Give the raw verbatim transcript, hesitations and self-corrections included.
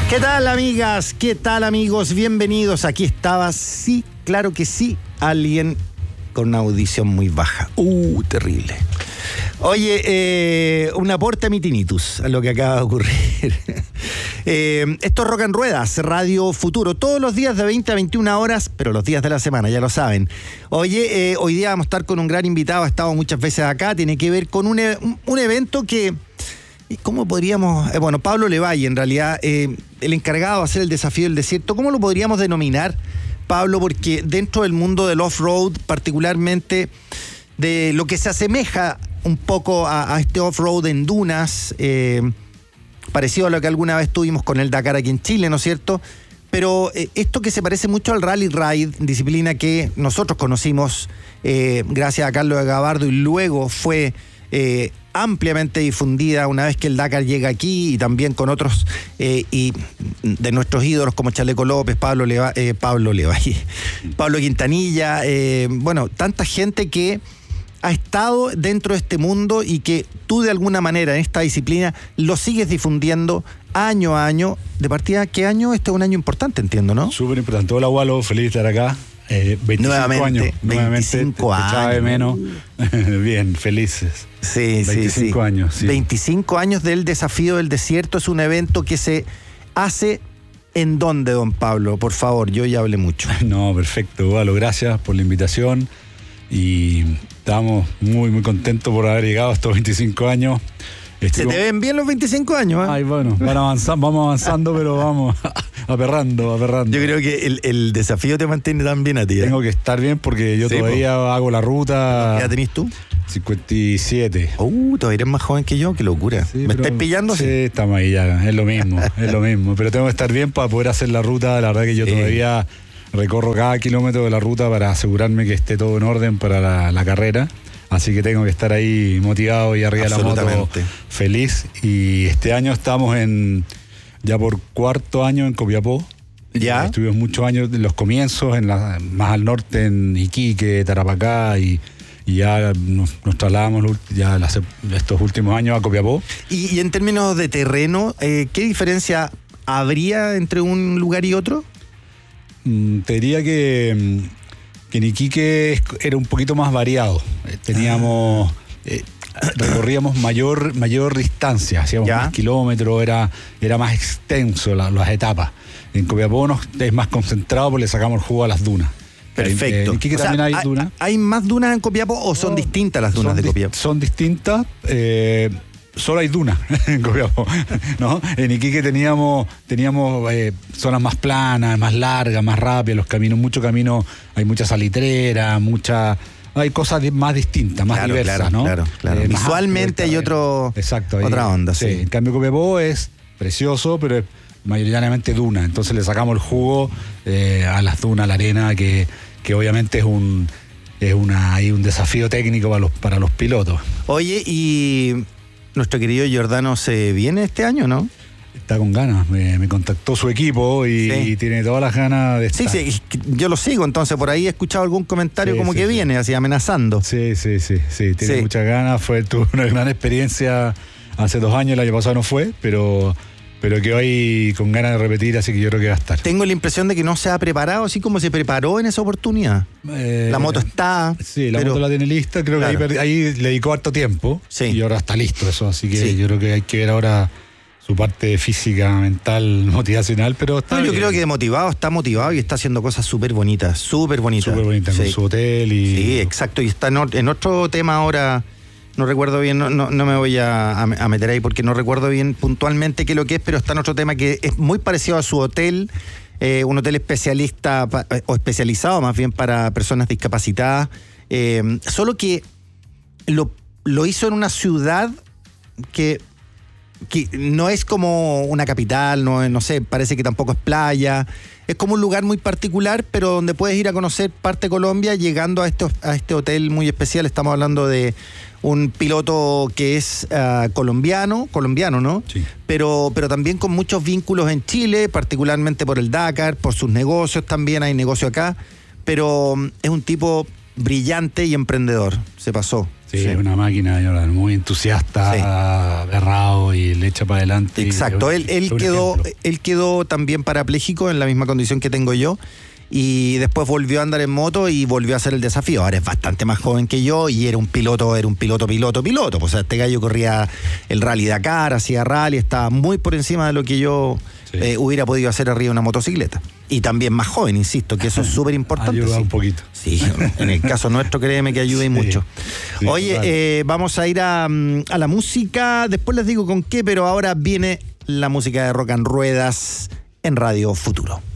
¿Qué tal, amigas? ¿Qué tal, amigos? Bienvenidos. Aquí estaba, sí, claro que sí, alguien con una audición muy baja. Uh, terrible. Oye, eh, un aporte a mi tinnitus, a lo que acaba de ocurrir. eh, esto es Rock en Ruedas, Radio Futuro, todos los días de veinte a veintiuna horas, pero los días de la semana, ya lo saben. Oye, eh, hoy día vamos a estar con un gran invitado, ha estado muchas veces acá, tiene que ver con un, un evento que... ¿Cómo podríamos...? Eh, bueno, Pablo Levalle, en realidad, eh, el encargado de hacer el desafío del desierto, ¿cómo lo podríamos denominar, Pablo? Porque dentro del mundo del off-road, particularmente de lo que se asemeja un poco a, a este off-road en dunas, eh, parecido a lo que alguna vez tuvimos con el Dakar aquí en Chile, ¿no es cierto? Pero eh, esto que se parece mucho al Rally Ride, disciplina que nosotros conocimos eh, gracias a Carlos de Gabardo y luego fue... Eh, ampliamente difundida una vez que el Dakar llega aquí y también con otros eh, y de nuestros ídolos como Chaleco López, Pablo Leva, eh, Pablo Levalle, Pablo Quintanilla, eh, bueno, tanta gente que ha estado dentro de este mundo y que tú de alguna manera en esta disciplina lo sigues difundiendo año a año. De partida, ¿qué año? Este es un año importante, entiendo, ¿no? Súper importante. Hola, Walo, feliz de estar acá. Eh, veinticinco nuevamente, años. veinticinco nuevamente, te, te años. De menos. Bien, felices. Sí, veinticinco sí, sí. años, sí. veinticinco años del Desafío del Desierto. Es un evento que se hace ¿en dónde, don Pablo? Por favor, yo ya hablé mucho. No, perfecto, Walo, gracias por la invitación y estamos muy, muy contentos por haber llegado a estos veinticinco años. Se te ven bien los veinticinco años, ¿eh? Ay, bueno, van avanzando, vamos avanzando, pero vamos aperrando, aperrando. Yo creo que el, el desafío te mantiene tan bien a ti, ¿eh? Tengo que estar bien porque yo sí, todavía po. hago la ruta. ¿Qué edad tenés tú? cincuenta y siete. Uh, todavía eres más joven que yo, qué locura. Sí, ¿Me pero, estás pillando? Sí, estamos ahí ya, es lo mismo, es lo mismo. Pero tengo que estar bien para poder hacer la ruta. La verdad que yo sí. todavía recorro cada kilómetro de la ruta para asegurarme que esté todo en orden para la, la carrera. Así que tengo que estar ahí motivado y arriba de la moto, feliz. Y este año estamos en ya por cuarto año en Copiapó. Ya. Estuvimos muchos años en los comienzos, en la, más al norte en Iquique, Tarapacá y, y ya nos, nos trasladamos ya las, estos últimos años a Copiapó. Y, y en términos de terreno, eh, ¿qué diferencia habría entre un lugar y otro? Mm, te diría que... que en Iquique era un poquito más variado. Teníamos, eh, recorríamos mayor, mayor distancia, hacíamos ¿ya? más kilómetros, era, era más extenso la, las etapas. En Copiapó nos, es más concentrado porque le sacamos el jugo a las dunas. Perfecto. En Iquique o sea, también hay, hay dunas. ¿Hay más dunas en Copiapó o son no, distintas las dunas de Copiapó? Son distintas. Eh, Solo hay dunas en Copiapó, ¿no? En Iquique teníamos, teníamos eh, zonas más planas, más largas, más rápidas, los caminos, mucho camino, hay mucha salitrera, mucha, hay cosas más distintas, más claro, diversas, claro, ¿no? Claro, claro. Eh, Visualmente hay otro, exacto, hay, otra onda, sí. sí. En cambio Copiapó es precioso, pero es mayoritariamente duna, entonces le sacamos el jugo eh, a las dunas, a la arena, que, que obviamente es un, es una, hay un desafío técnico para los, para los pilotos. Oye, y... nuestro querido Giordano se viene este año, ¿no? Está con ganas, me, me contactó su equipo y, sí. y tiene todas las ganas de estar. Sí, sí, yo lo sigo, entonces por ahí he escuchado algún comentario sí, como sí, que sí. viene, así amenazando. Sí, sí, sí, sí, tiene sí. muchas ganas, fue, tuvo una gran experiencia hace dos años, el año pasado no fue, pero... pero que hoy con ganas de repetir, así que yo creo que va a estar. Tengo la impresión de que no se ha preparado así como se preparó en esa oportunidad. Eh, la moto está... Sí, la pero, moto la tiene lista, creo claro. que ahí, ahí le dedicó harto tiempo sí. y ahora está listo eso, así que sí. yo creo que hay que ver ahora su parte física, mental, motivacional, pero está no, yo bien. creo que motivado, está motivado y está haciendo cosas súper bonitas, súper bonitas. Súper bonitas, sí. con su hotel y... Sí, exacto, y está en, en otro tema ahora... No recuerdo bien, no, no, no me voy a, a meter ahí porque no recuerdo bien puntualmente qué es lo que es, pero está en otro tema que es muy parecido a su hotel, eh, un hotel especialista o especializado más bien para personas discapacitadas, eh, solo que lo, lo hizo en una ciudad que, que no es como una capital, no, no sé, parece que tampoco es playa. Es como un lugar muy particular, pero donde puedes ir a conocer parte de Colombia llegando a, estos, a este hotel muy especial. Estamos hablando de un piloto que es uh, colombiano, colombiano, ¿no? Sí. Pero, pero también con muchos vínculos en Chile, particularmente por el Dakar, por sus negocios también, hay negocio acá. Pero um, es un tipo brillante y emprendedor, se pasó. Sí, es una máquina, Jordan, muy entusiasta, sí. berrado y le echa para adelante. Exacto, y, él, él, quedó, él quedó también parapléjico en la misma condición que tengo yo. Y después volvió a andar en moto y volvió a hacer el desafío. Ahora es bastante más joven que yo y era un piloto, era un piloto, piloto, piloto. Pues, o sea, este gallo corría el Rally Dakar, hacía rally, estaba muy por encima de lo que yo sí. eh, hubiera podido hacer arriba de una motocicleta. Y también más joven, insisto, que eso es súper importante. Ayuda sí. un poquito. Sí, en el caso nuestro, créeme que ayuda y sí. mucho. Sí, Oye, eh, vamos a ir a, a la música, después les digo con qué, pero ahora viene la música de Rock and Ruedas en Radio Futuro.